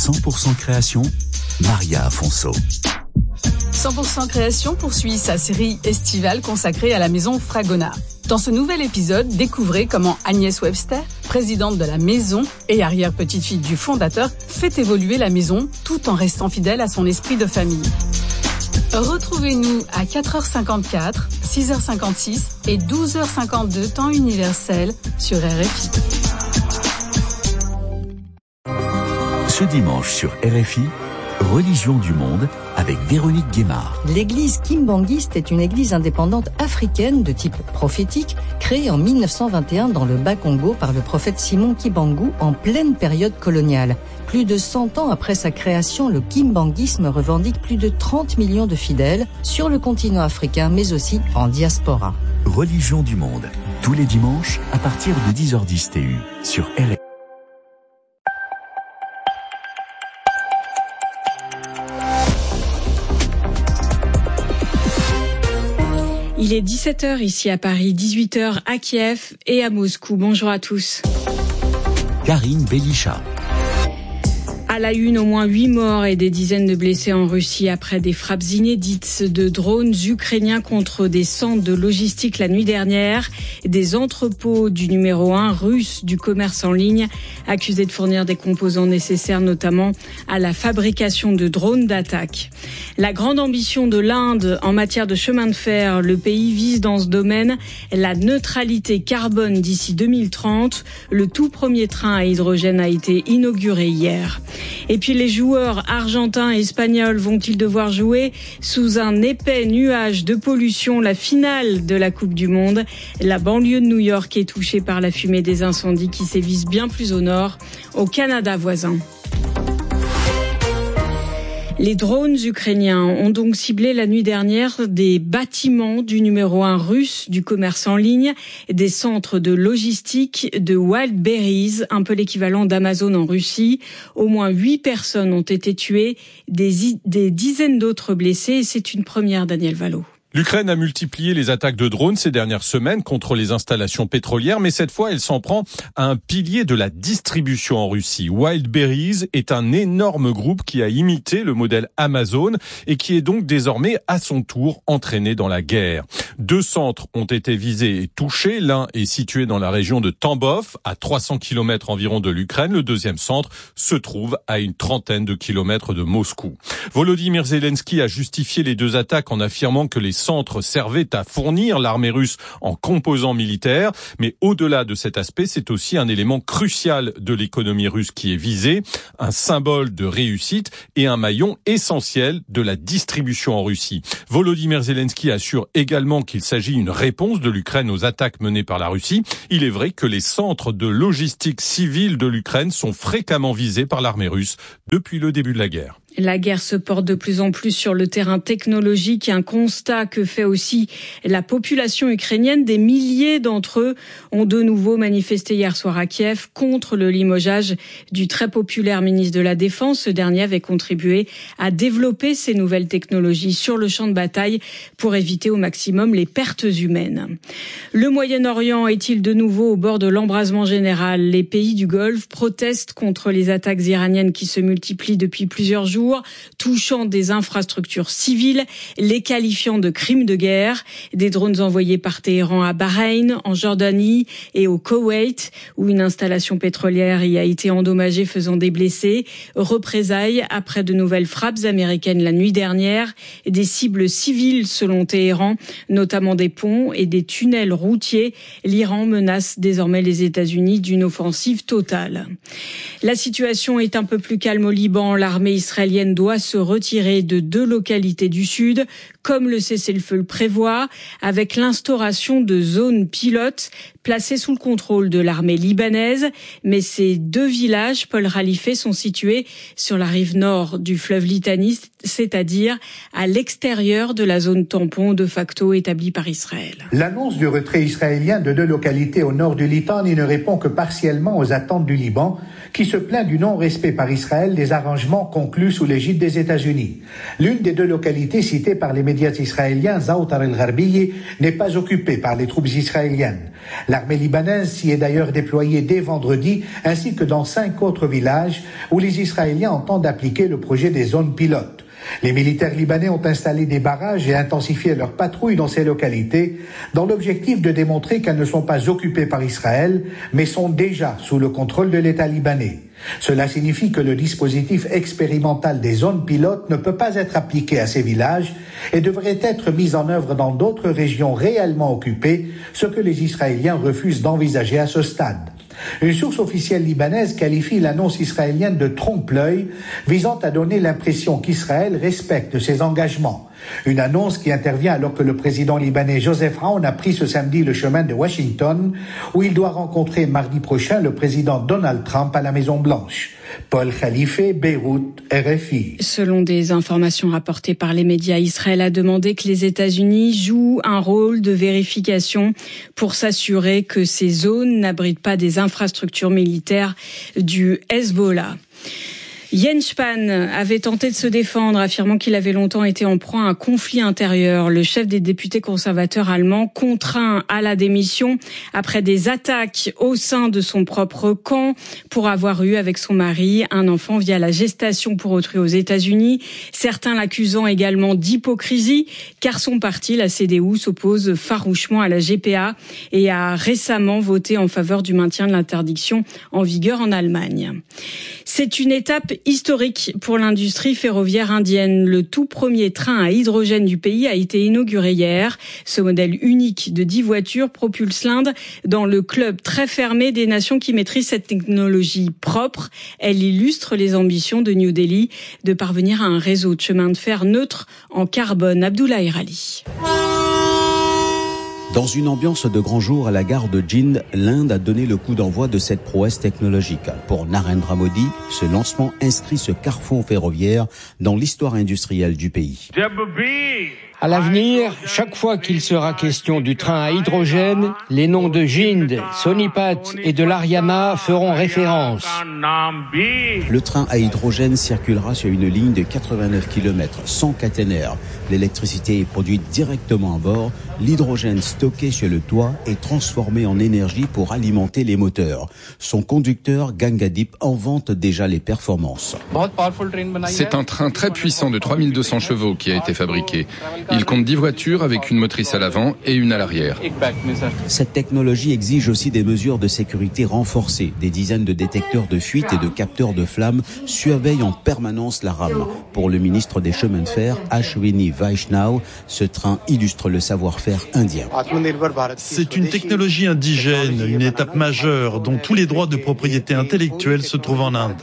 100% création, Maria Afonso. 100% création poursuit sa série estivale consacrée à la maison Fragonard. Dans ce nouvel épisode, découvrez comment Agnès Webster, présidente de la maison et arrière-petite-fille du fondateur, fait évoluer la maison tout en restant fidèle à son esprit de famille. Retrouvez-nous à 4h54, 6h56 et 12h52 temps universel sur RFI. Ce dimanche sur RFI, Religion du monde avec Véronique Guémard. L'église kimbangiste est une église indépendante africaine de type prophétique créée en 1921 dans le Bas-Congo par le prophète Simon Kimbangu en pleine période coloniale. Plus de 100 ans après sa création, le kimbanguisme revendique plus de 30 millions de fidèles sur le continent africain mais aussi en diaspora. Religion du monde, tous les dimanches à partir de 10h10 TU sur RFI. Il est 17h ici à Paris, 18h à Kiev et à Moscou. Bonjour à tous. Karine Belisha. À la une, au moins 8 morts et des dizaines de blessés en Russie après des frappes inédites de drones ukrainiens contre des centres de logistique la nuit dernière. Des entrepôts du numéro 1 russe du commerce en ligne accusés de fournir des composants nécessaires notamment à la fabrication de drones d'attaque. La grande ambition de l'Inde en matière de chemin de fer, le pays vise dans ce domaine la neutralité carbone d'ici 2030. Le tout premier train à hydrogène a été inauguré hier. Et puis les joueurs argentins et espagnols vont-ils devoir jouer sous un épais nuage de pollution la finale de la Coupe du Monde? La banlieue de New York est touchée par la fumée des incendies qui sévissent bien plus au nord, au Canada voisin. Les drones ukrainiens ont donc ciblé la nuit dernière des bâtiments du numéro 1 russe du commerce en ligne, des centres de logistique de Wildberries, un peu l'équivalent d'Amazon en Russie. Au moins 8 personnes ont été tuées, des dizaines d'autres blessées et c'est une première, Daniel Vallot. L'Ukraine a multiplié les attaques de drones ces dernières semaines contre les installations pétrolières, mais cette fois, elle s'en prend à un pilier de la distribution en Russie. Wildberries est un énorme groupe qui a imité le modèle Amazon et qui est donc désormais à son tour entraîné dans la guerre. 2 centres ont été visés et touchés. L'un est situé dans la région de Tambov, à 300 km environ de l'Ukraine. Le deuxième centre se trouve à une trentaine de kilomètres de Moscou. Volodymyr Zelensky a justifié les 2 attaques en affirmant que les centres servaient à fournir l'armée russe en composants militaires. Mais au-delà de cet aspect, c'est aussi un élément crucial de l'économie russe qui est visé, un symbole de réussite et un maillon essentiel de la distribution en Russie. Volodymyr Zelensky assure également qu'il s'agit d'une réponse de l'Ukraine aux attaques menées par la Russie. Il est vrai que les centres de logistique civile de l'Ukraine sont fréquemment visés par l'armée russe depuis le début de la guerre. La guerre se porte de plus en plus sur le terrain technologique, un constat que fait aussi la population ukrainienne. Des milliers d'entre eux ont de nouveau manifesté hier soir à Kiev contre le limogeage du très populaire ministre de la Défense. Ce dernier avait contribué à développer ces nouvelles technologies sur le champ de bataille pour éviter au maximum les pertes humaines. Le Moyen-Orient est-il de nouveau au bord de l'embrasement général? Les pays du Golfe protestent contre les attaques iraniennes qui se multiplient depuis plusieurs jours, touchant des infrastructures civiles, les qualifiant de crimes de guerre. Des drones envoyés par Téhéran à Bahreïn, en Jordanie et au Koweït, où une installation pétrolière y a été endommagée, faisant des blessés. Représailles après de nouvelles frappes américaines la nuit dernière. Des cibles civiles selon Téhéran, notamment des ponts et des tunnels routiers. L'Iran menace désormais les États-Unis d'une offensive totale. La situation est un peu plus calme au Liban. L'armée israélienne doit se retirer de 2 localités du sud, comme le cessez-le-feu le prévoit, avec l'instauration de zones pilotes placées sous le contrôle de l'armée libanaise. Mais ces 2 villages, Paul Khalife, sont situés sur la rive nord du fleuve Litani, c'est-à-dire à l'extérieur de la zone tampon de facto établie par Israël. L'annonce du retrait israélien de 2 localités au nord du Litani ne répond que partiellement aux attentes du Liban, qui se plaint du non-respect par Israël des arrangements conclus sous l'égide des États-Unis. L'une des deux localités citées par les médias israéliens, Zaoutar el-Gharbiyi, n'est pas occupée par les troupes israéliennes. L'armée libanaise s'y est d'ailleurs déployée dès vendredi, ainsi que dans 5 autres villages où les Israéliens entendent appliquer le projet des zones pilotes. Les militaires libanais ont installé des barrages et intensifié leurs patrouilles dans ces localités dans l'objectif de démontrer qu'elles ne sont pas occupées par Israël, mais sont déjà sous le contrôle de l'État libanais. Cela signifie que le dispositif expérimental des zones pilotes ne peut pas être appliqué à ces villages et devrait être mis en œuvre dans d'autres régions réellement occupées, ce que les Israéliens refusent d'envisager à ce stade. Une source officielle libanaise qualifie l'annonce israélienne de trompe-l'œil, visant à donner l'impression qu'Israël respecte ses engagements. Une annonce qui intervient alors que le président libanais Joseph Aoun a pris ce samedi le chemin de Washington, où il doit rencontrer mardi prochain le président Donald Trump à la Maison-Blanche. Paul Khalife, Beyrouth, RFI. Selon des informations rapportées par les médias, Israël a demandé que les États-Unis jouent un rôle de vérification pour s'assurer que ces zones n'abritent pas des infrastructures militaires du Hezbollah. Jens Spahn avait tenté de se défendre, affirmant qu'il avait longtemps été en proie à un conflit intérieur. Le chef des députés conservateurs allemands, contraint à la démission après des attaques au sein de son propre camp pour avoir eu avec son mari un enfant via la gestation pour autrui aux États-Unis. Certains l'accusant également d'hypocrisie, car son parti, la CDU, s'oppose farouchement à la GPA et a récemment voté en faveur du maintien de l'interdiction en vigueur en Allemagne. C'est une étape historique pour l'industrie ferroviaire indienne. Le tout premier train à hydrogène du pays a été inauguré hier. Ce modèle unique de 10 voitures propulse l'Inde dans le club très fermé des nations qui maîtrisent cette technologie propre. Elle illustre les ambitions de New Delhi de parvenir à un réseau de chemin de fer neutre en carbone. Abdullah Irali. Dans une ambiance de grand jour à la gare de Jind, l'Inde a donné le coup d'envoi de cette prouesse technologique. Pour Narendra Modi, ce lancement inscrit ce carrefour ferroviaire dans l'histoire industrielle du pays. À l'avenir, chaque fois qu'il sera question du train à hydrogène, les noms de Jind, Sonipat et de l'Haryana feront référence. Le train à hydrogène circulera sur une ligne de 89 km sans caténaire. L'électricité est produite directement à bord. L'hydrogène stocké sur le toit est transformé en énergie pour alimenter les moteurs. Son conducteur, Gangadip, en vante déjà les performances. C'est un train très puissant de 3200 chevaux qui a été fabriqué. Il compte 10 voitures avec une motrice à l'avant et une à l'arrière. Cette technologie exige aussi des mesures de sécurité renforcées. Des dizaines de détecteurs de fuite et de capteurs de flammes surveillent en permanence la rame. Pour le ministre des Chemins de fer, Ashwini Vaishnaw, ce train illustre le savoir-faire indien. C'est une technologie indigène, une étape majeure dont tous les droits de propriété intellectuelle se trouvent en Inde.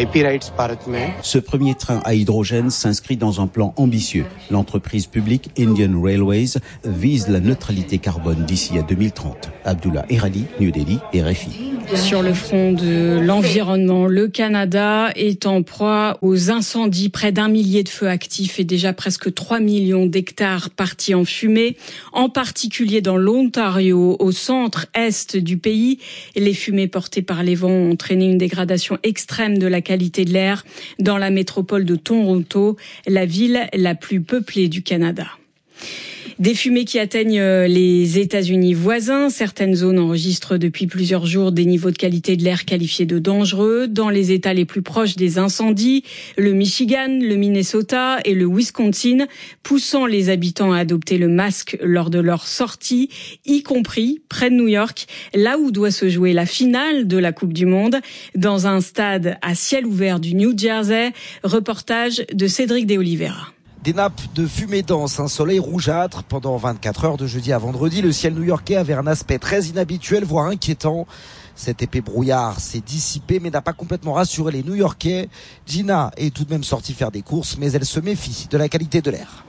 Ce premier train à hydrogène s'inscrit dans un plan ambitieux. L'entreprise publique Indian Railways vise la neutralité carbone d'ici à 2030. Abdullah Irali, New Delhi, RFI. Sur le front de l'environnement, le Canada est en proie aux incendies. Près d'1 millier de feux actifs et déjà presque 3 millions d'hectares partis en fumée, en particulier dans l'Ontario, au centre-est du pays. Les fumées portées par les vents ont entraîné une dégradation extrême de la qualité de l'air dans la métropole de Toronto, la ville la plus peuplée du Canada. Des fumées qui atteignent les États-Unis voisins. Certaines zones enregistrent depuis plusieurs jours des niveaux de qualité de l'air qualifiés de dangereux. Dans les États les plus proches des incendies, le Michigan, le Minnesota et le Wisconsin, poussant les habitants à adopter le masque lors de leur sortie, y compris près de New York, là où doit se jouer la finale de la Coupe du Monde, dans un stade à ciel ouvert du New Jersey. Reportage de Cédric De Oliveira. Des nappes de fumée dense, un soleil rougeâtre. Pendant 24 heures de jeudi à vendredi, le ciel new-yorkais avait un aspect très inhabituel, voire inquiétant. Cet épais brouillard s'est dissipé, mais n'a pas complètement rassuré les New-Yorkais. Gina est tout de même sortie faire des courses, mais elle se méfie de la qualité de l'air.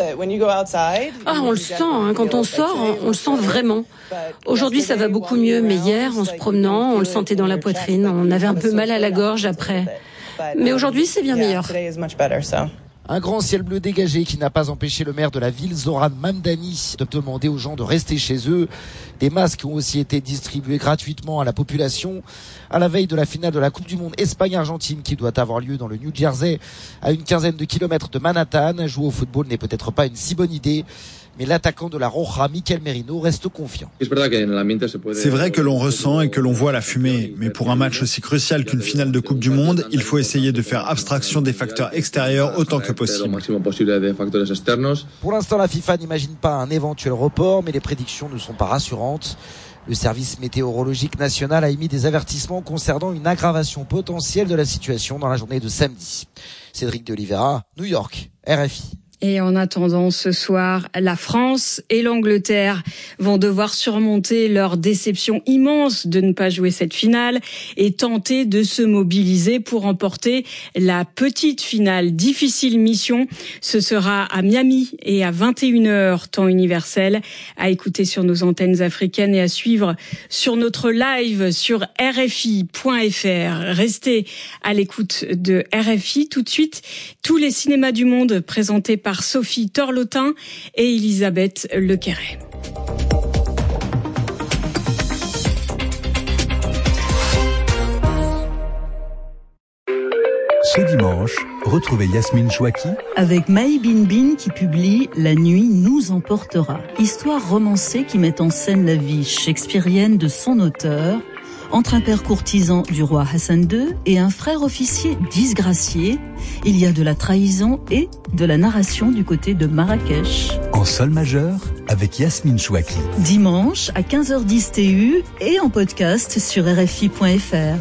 On le sent, quand on sort, on le sent vraiment. Aujourd'hui, ça va beaucoup mieux, mais hier, en se promenant, on le sentait dans la poitrine. On avait un peu mal à la gorge après. Mais aujourd'hui, c'est bien meilleur. Un grand ciel bleu dégagé qui n'a pas empêché le maire de la ville, Zoran Mamdani, de demander aux gens de rester chez eux. Des masques ont aussi été distribués gratuitement à la population à la veille de la finale de la Coupe du Monde Espagne-Argentine qui doit avoir lieu dans le New Jersey à une quinzaine de kilomètres de Manhattan. Jouer au football n'est peut-être pas une si bonne idée. Mais l'attaquant de la Roja, Mikel Merino, reste confiant. C'est vrai que l'on ressent et que l'on voit la fumée. Mais pour un match aussi crucial qu'une finale de Coupe du Monde, il faut essayer de faire abstraction des facteurs extérieurs autant que possible. Pour l'instant, la FIFA n'imagine pas un éventuel report, mais les prédictions ne sont pas rassurantes. Le service météorologique national a émis des avertissements concernant une aggravation potentielle de la situation dans la journée de samedi. Cédric de Oliveira, New York, RFI. Et en attendant, ce soir, la France et l'Angleterre vont devoir surmonter leur déception immense de ne pas jouer cette finale et tenter de se mobiliser pour remporter la petite finale. Difficile mission, ce sera à Miami et à 21h, temps universel, à écouter sur nos antennes africaines et à suivre sur notre live sur RFI.fr. Restez à l'écoute de RFI. Tout de suite, tous les cinémas du monde présentés par Sophie Torlotin et Elisabeth Lequerret. Ce dimanche, retrouvez Yasmine Chouaki avec Maï Binbin qui publie La nuit nous emportera. Histoire romancée qui met en scène la vie shakespearienne de son auteur, entre un père courtisan du roi Hassan II et un frère officier disgracié. Il y a de la trahison et de la narration du côté de Marrakech. En sol majeur avec Yasmine Chouaki. Dimanche à 15h10 TU et en podcast sur RFI.fr.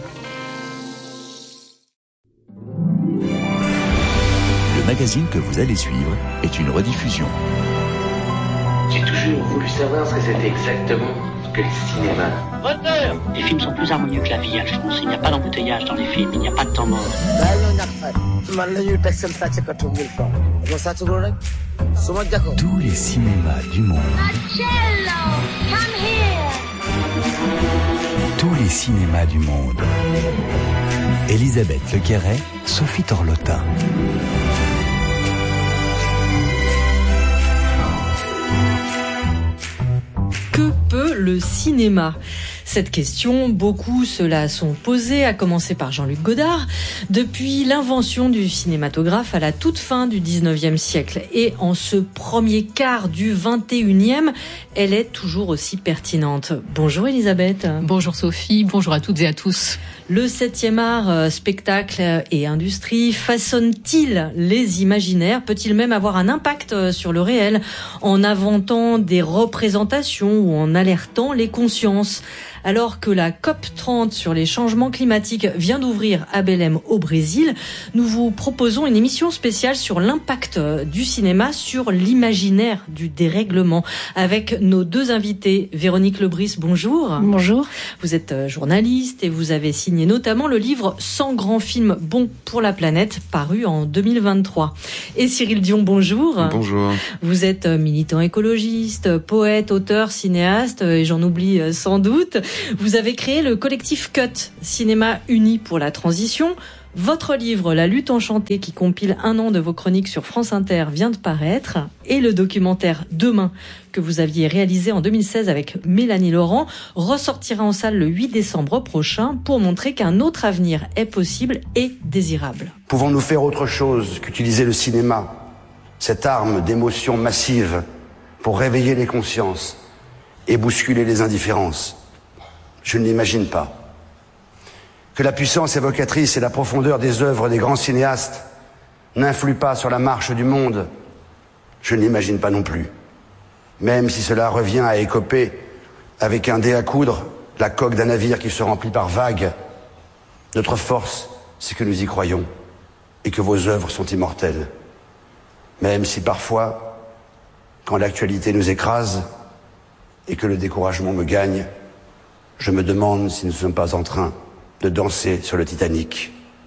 Le magazine que vous allez suivre est une rediffusion. J'ai toujours voulu savoir ce que c'était exactement que le cinéma. Moteur ! Les films sont plus harmonieux que la vie, Alphonse. Il n'y a pas d'embouteillage dans les films, il n'y a pas de temps mort. Tous les cinémas du monde. Tous les cinémas du monde. Elisabeth Lequerret, Sophie Torlotin. Que peut le cinéma ? Cette question, beaucoup se la sont posée, à commencer par Jean-Luc Godard, depuis l'invention du cinématographe à la toute fin du 19e siècle. Et en ce premier quart du 21e, elle est toujours aussi pertinente. Bonjour Elisabeth. Bonjour Sophie, bonjour à toutes et à tous. Le 7e art, spectacle et industrie, façonne-t-il les imaginaires ? Peut-il même avoir un impact sur le réel en inventant des représentations ou en alertant les consciences ? Alors que la COP30 sur les changements climatiques vient d'ouvrir à Belém au Brésil, nous vous proposons une émission spéciale sur l'impact du cinéma sur l'imaginaire du dérèglement avec nos deux invités. Véronique Lebris, bonjour. Bonjour. Vous êtes journaliste et vous avez signé notamment le livre 100 grands films bons pour la planète, paru en 2023. Et Cyril Dion, bonjour. Bonjour. Vous êtes militant écologiste, poète, auteur, cinéaste, et j'en oublie sans doute. Vous avez créé le collectif CUT, Cinéma Uni pour la Transition. Votre livre, La lutte enchantée, qui compile 1 an de vos chroniques sur France Inter, vient de paraître. Et le documentaire Demain, que vous aviez réalisé en 2016 avec Mélanie Laurent, ressortira en salle le 8 décembre prochain pour montrer qu'un autre avenir est possible et désirable. Pouvons-nous faire autre chose qu'utiliser le cinéma, cette arme d'émotion massive, pour réveiller les consciences et bousculer les indifférences ? Je ne l'imagine pas. Que la puissance évocatrice et la profondeur des œuvres des grands cinéastes n'influent pas sur la marche du monde, je ne l'imagine pas non plus. Même si cela revient à écoper avec un dé à coudre la coque d'un navire qui se remplit par vagues, notre force, c'est que nous y croyons et que vos œuvres sont immortelles. Même si parfois, quand l'actualité nous écrase et que le découragement me gagne, je me demande si nous ne sommes pas en train de danser sur le Titanic.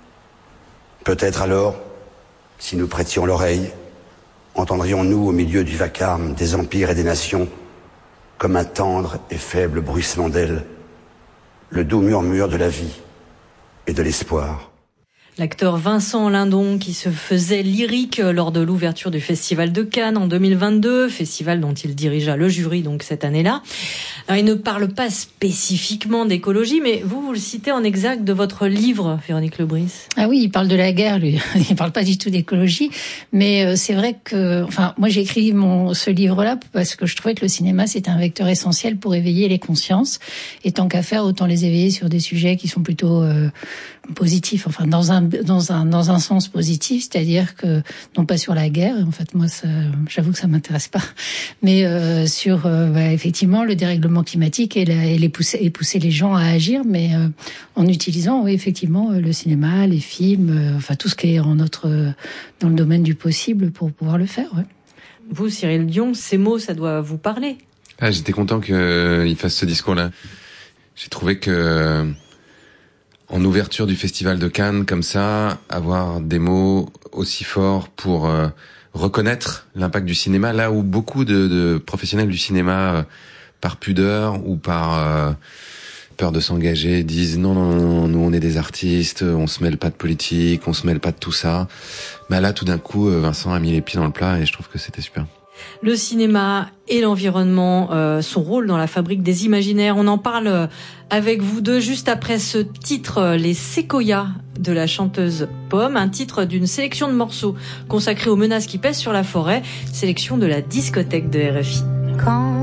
Peut-être alors, si nous prêtions l'oreille, entendrions-nous au milieu du vacarme des empires et des nations, comme un tendre et faible bruissement d'ailes, le doux murmure de la vie et de l'espoir. L'acteur Vincent Lindon qui se faisait lyrique lors de l'ouverture du Festival de Cannes en 2022, festival dont il dirigea le jury donc cette année-là. Alors, il ne parle pas spécifiquement d'écologie, mais vous le citez en exergue de votre livre, Véronique Lebris. Ah oui, il parle de la guerre, lui. Il parle pas du tout d'écologie, mais c'est vrai que, moi j'ai écrit ce livre-là parce que je trouvais que le cinéma c'était un vecteur essentiel pour éveiller les consciences. Et tant qu'à faire, autant les éveiller sur des sujets qui sont plutôt positifs, dans un sens positif, c'est-à-dire que non pas sur la guerre. En fait, moi, j'avoue que ça m'intéresse pas, mais sur effectivement le dérèglement climatique et pousser les gens à agir, mais en utilisant, oui, effectivement, le cinéma, les films, tout ce qui est dans le domaine du possible pour pouvoir le faire. Ouais. Vous, Cyril Dion, ces mots, ça doit vous parler. Ah, j'étais content qu'il fasse ce discours-là. J'ai trouvé que en ouverture du Festival de Cannes, comme ça, avoir des mots aussi forts pour reconnaître l'impact du cinéma, là où beaucoup de professionnels du cinéma, par pudeur ou par peur de s'engager, disent non, nous on est des artistes, on se mêle pas de politique, on se mêle pas de tout ça. Mais là, tout d'un coup, Vincent a mis les pieds dans le plat et je trouve que c'était super. Le cinéma et l'environnement, son rôle dans la fabrique des imaginaires. On en parle avec vous deux juste après ce titre, Les Séquoias de la chanteuse Pomme, un titre d'une sélection de morceaux consacrés aux menaces qui pèsent sur la forêt, sélection de la discothèque de RFI.